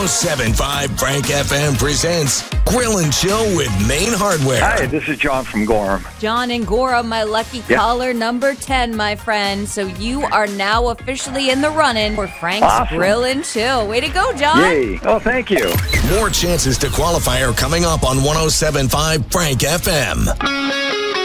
1075 Frank FM presents Grill and Chill with Main Hardware. Hi, this is John from Gorham. John and Gorham, my lucky caller number 10, my friend. So you are now officially in the running for Frank's Grill and Chill. Way to go, John. Yay. Oh, thank you. More chances to qualify are coming up on 1075 Frank FM.